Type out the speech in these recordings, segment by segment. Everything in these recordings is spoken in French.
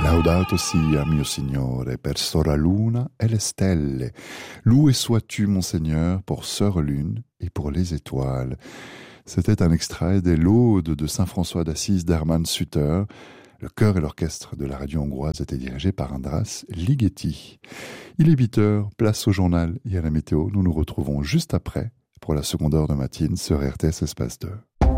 Laudato sia mio Signore per Sora Luna e le stelle. Loué sois-tu, mon Seigneur, pour Sœur Lune et pour les étoiles. C'était un extrait des Laudes de Saint François d'Assise d'Hermann Suter. Le chœur et l'orchestre de la radio hongroise étaient dirigés par András Ligeti. Il est 8h, place au journal et à la météo. Nous nous retrouvons juste après pour la seconde heure de matinée sur RTS Espace 2.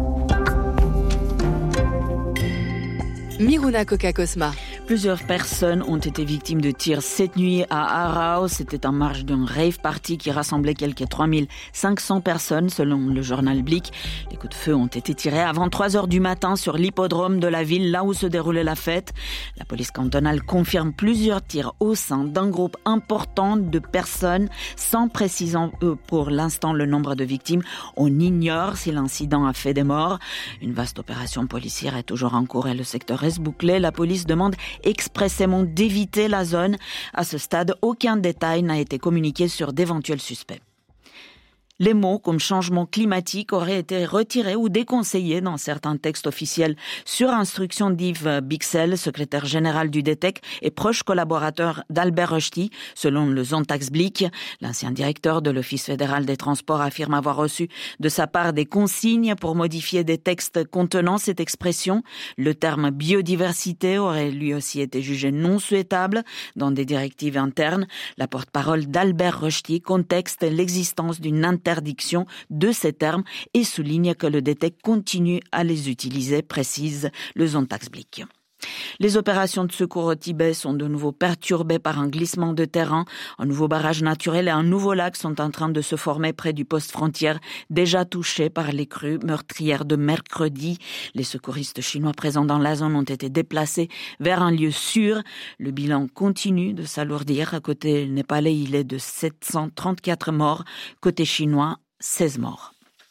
Miruna Coca-Cosma. Plusieurs personnes ont été victimes de tirs cette nuit à Aarau. C'était en marge d'un rave party qui rassemblait quelques 3500 personnes selon le journal Blick. Les coups de feu ont été tirés avant 3h du matin sur l'hippodrome de la ville, là où se déroulait la fête. La police cantonale confirme plusieurs tirs au sein d'un groupe important de personnes, sans précisant pour l'instant le nombre de victimes. On ignore si l'incident a fait des morts. Une vaste opération policière est toujours en cours et le secteur reste bouclé. La police demande expressément d'éviter la zone. À ce stade, aucun détail n'a été communiqué sur d'éventuels suspects. Les mots comme changement climatique auraient été retirés ou déconseillés dans certains textes officiels sur instruction d'Yves Bixel, secrétaire général du DTEC et proche collaborateur d'Albert Rochety, selon le Sonntagsblick. L'ancien directeur de l'Office fédéral des transports affirme avoir reçu de sa part des consignes pour modifier des textes contenant cette expression. Le terme biodiversité aurait lui aussi été jugé non souhaitable dans des directives internes. La porte-parole d'Albert Rochety contexte l'existence d'une interdiction de ces termes et souligne que le DTEC continue à les utiliser, précise le Sonntagsblick. Les opérations de secours au Tibet sont de nouveau perturbées par un glissement de terrain. Un nouveau barrage naturel et un nouveau lac sont en train de se former près du poste frontière, déjà touché par les crues meurtrières de mercredi. Les secouristes chinois présents dans la zone ont été déplacés vers un lieu sûr. Le bilan continue de s'alourdir. À côté népalais, il est de 734 morts. Côté chinois, 16 morts.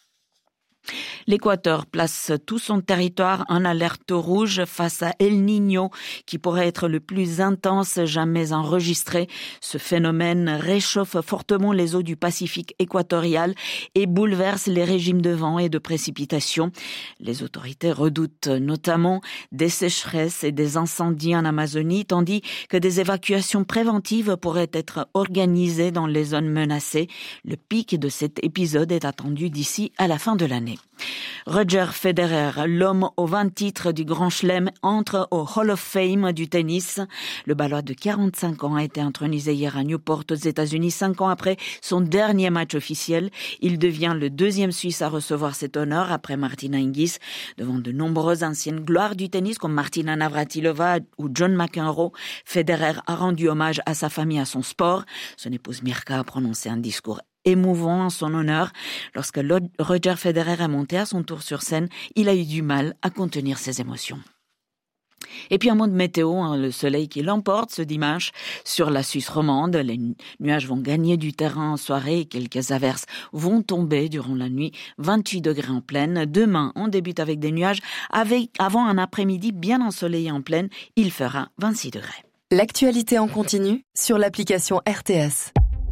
L'Équateur place tout son territoire en alerte rouge face à El Niño, qui pourrait être le plus intense jamais enregistré. Ce phénomène réchauffe fortement les eaux du Pacifique équatorial et bouleverse les régimes de vent et de précipitations. Les autorités redoutent notamment des sécheresses et des incendies en Amazonie, tandis que des évacuations préventives pourraient être organisées dans les zones menacées. Le pic de cet épisode est attendu d'ici à la fin de l'année. Roger Federer, l'homme aux 20 titres du Grand Chelem, entre au Hall of Fame du tennis. Le Balois de 45 ans a été intronisé hier à Newport aux États-Unis, 5 ans après son dernier match officiel. Il devient le deuxième Suisse à recevoir cet honneur après Martina Hingis, devant de nombreuses anciennes gloires du tennis comme Martina Navratilova ou John McEnroe. Federer a rendu hommage à sa famille, à son sport. Son épouse Mirka a prononcé un discours émouvant en son honneur. Lorsque Roger Federer est monté à son tour sur scène, il a eu du mal à contenir ses émotions. Et puis un mot de météo, le soleil qui l'emporte ce dimanche sur la Suisse romande. Les nuages vont gagner du terrain en soirée et quelques averses vont tomber durant la nuit. 28 degrés en pleine. Demain, on débute avec des nuages avant un après-midi bien ensoleillé en pleine. Il fera 26 degrés. L'actualité en continu sur l'application RTS.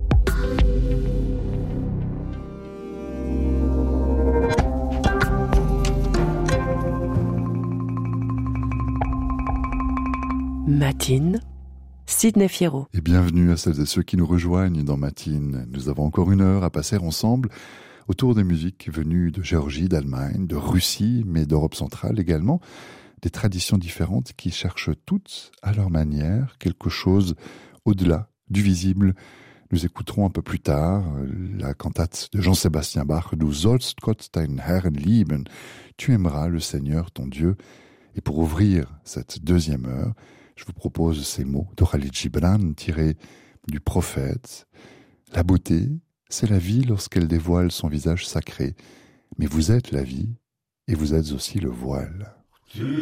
Matine, Sidney Fierro. Et bienvenue à celles et ceux qui nous rejoignent dans Matine. Nous avons encore une heure à passer ensemble autour des musiques venues de Géorgie, d'Allemagne, de Russie, mais d'Europe centrale également. Des traditions différentes qui cherchent toutes, à leur manière, quelque chose au-delà du visible. Nous écouterons un peu plus tard la cantate de Jean-Sébastien Bach, Du sollst Gott deinen Herrn lieben, tu aimeras le Seigneur ton Dieu. Et pour ouvrir cette deuxième heure, je vous propose ces mots d'Oralit Gibran tirés du prophète. La beauté, c'est la vie lorsqu'elle dévoile son visage sacré. Mais vous êtes la vie et vous êtes aussi le voile.